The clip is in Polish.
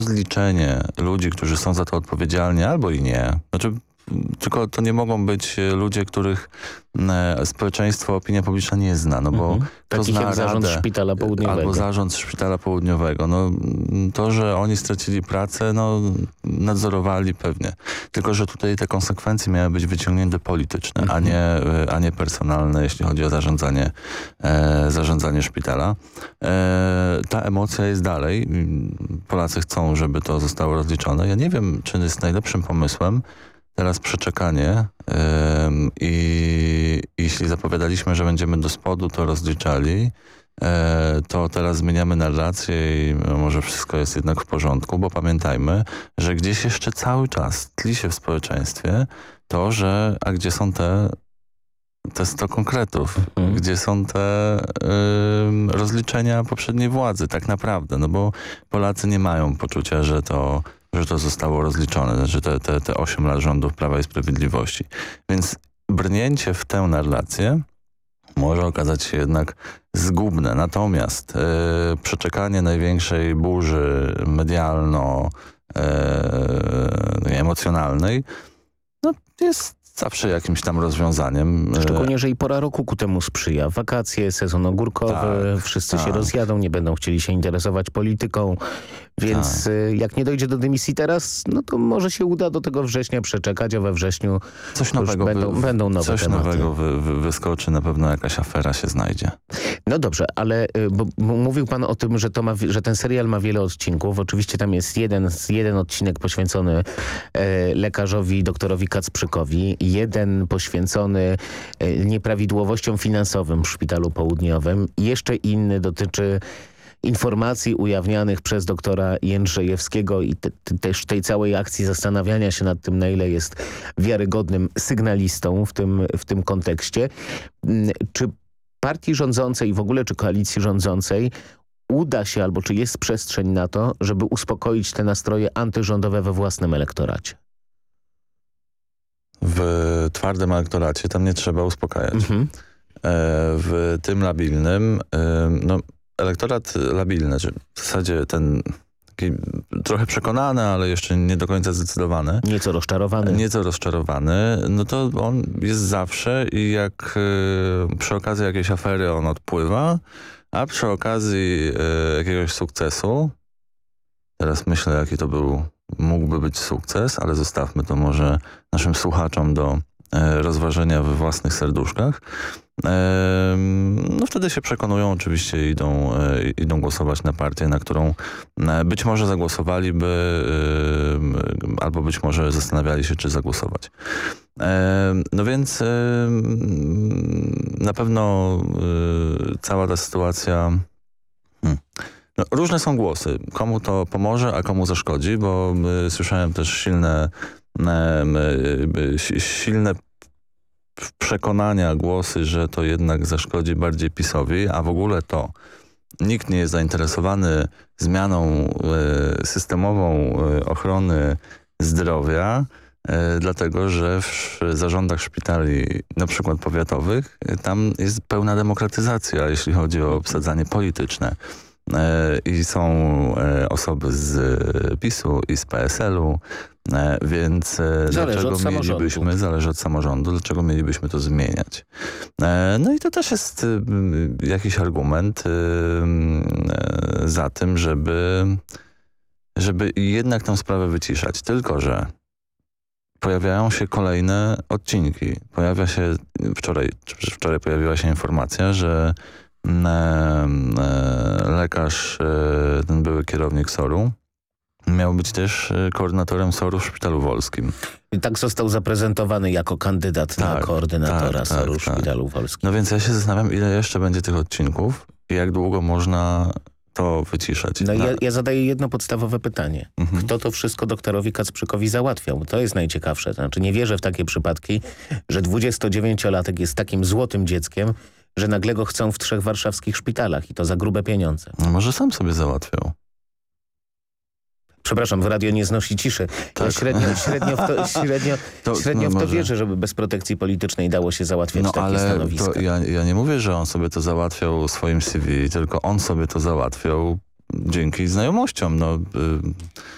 Rozliczenie ludzi, którzy są za to odpowiedzialni, albo i nie. Znaczy, tylko to nie mogą być ludzie, których społeczeństwo, opinia publiczna nie zna, no bo kto Takich zna jak zarząd radę, Szpitala Południowego. albo zarząd Szpitala Południowego. No, to, że oni stracili pracę, no nadzorowali pewnie. Tylko, że tutaj te konsekwencje miały być wyciągnięte polityczne, a nie personalne, jeśli chodzi o zarządzanie szpitala. Ta emocja jest dalej. Polacy chcą, żeby to zostało rozliczone. Ja nie wiem, czy jest najlepszym pomysłem teraz przeczekanie i jeśli zapowiadaliśmy, że będziemy do spodu to rozliczali, to teraz zmieniamy narrację i może wszystko jest jednak w porządku, bo pamiętajmy, że gdzieś jeszcze cały czas tli się w społeczeństwie to, że a gdzie są te 100 konkretów, gdzie są te rozliczenia poprzedniej władzy tak naprawdę, no bo Polacy nie mają poczucia, że to zostało rozliczone, znaczy te 8 lat rządów Prawa i Sprawiedliwości. Więc brnięcie w tę narrację może okazać się jednak zgubne. Natomiast przeczekanie największej burzy emocjonalnej no, jest zawsze jakimś tam rozwiązaniem. Szczególnie, że i pora roku ku temu sprzyja. Wakacje, sezon ogórkowy, wszyscy się rozjadą, nie będą chcieli się interesować polityką, więc jak nie dojdzie do dymisji teraz, no to może się uda do tego września przeczekać, a we wrześniu coś nowego będą nowe coś tematy. nowego wyskoczy, na pewno jakaś afera się znajdzie. No dobrze, ale bo mówił pan o tym, że ten serial ma wiele odcinków. Oczywiście tam jest jeden odcinek poświęcony lekarzowi, doktorowi Kacprzykowi, jeden poświęcony nieprawidłowościom finansowym w Szpitalu Południowym. Jeszcze inny dotyczy informacji ujawnianych przez doktora Jędrzejewskiego i też tej całej akcji zastanawiania się nad tym, na ile jest wiarygodnym sygnalistą w tym kontekście. Czy partii rządzącej i w ogóle czy koalicji rządzącej uda się, albo czy jest przestrzeń na to, żeby uspokoić te nastroje antyrządowe we własnym elektoracie? W twardym elektoracie tam nie trzeba uspokajać. W tym labilnym, no elektorat labilny, czy w zasadzie ten taki trochę przekonany, ale jeszcze nie do końca zdecydowany. Nieco rozczarowany, no to on jest zawsze i jak przy okazji jakiejś afery on odpływa, a przy okazji jakiegoś sukcesu, teraz myślę, jaki to mógłby być sukces, ale zostawmy to może naszym słuchaczom do rozważenia we własnych serduszkach. No wtedy się przekonują oczywiście i idą głosować na partię, na którą być może zagłosowaliby, albo być może zastanawiali się, czy zagłosować. No więc na pewno cała ta sytuacja... No, różne są głosy. Komu to pomoże, a komu zaszkodzi, bo słyszałem też silne przekonania, głosy, że to jednak zaszkodzi bardziej PiS-owi, a w ogóle to nikt nie jest zainteresowany zmianą systemową ochrony zdrowia, dlatego że w zarządach szpitali, na przykład powiatowych, tam jest pełna demokratyzacja, jeśli chodzi o obsadzanie polityczne. I są osoby z PiS-u i z PSL-u, więc zależy od samorządu, dlaczego mielibyśmy to zmieniać. No i to też jest jakiś argument za tym, żeby jednak tę sprawę wyciszać. Tylko że pojawiają się kolejne odcinki. Wczoraj pojawiła się informacja, że lekarz, ten były kierownik SOR-u, miał być też koordynatorem SOR-u w Szpitalu Wolskim. I tak został zaprezentowany jako kandydat na koordynatora SOR-u w Szpitalu Wolskim. No więc ja się zastanawiam, ile jeszcze będzie tych odcinków i jak długo można to wyciszać. No ja zadaję jedno podstawowe pytanie. Kto to wszystko doktorowi Kacprzykowi załatwiał? To jest najciekawsze. Znaczy nie wierzę w takie przypadki, że 29-latek jest takim złotym dzieckiem, że nagle go chcą w 3 warszawskich szpitalach i to za grube pieniądze. No może sam sobie załatwiał. Przepraszam, w radio nie znosi ciszy. Tak. Ja średnio w to wierzę, żeby bez protekcji politycznej dało się załatwiać takie stanowiska. To ja nie mówię, że on sobie to załatwiał swoim CV, tylko on sobie to załatwiał dzięki znajomościom. No,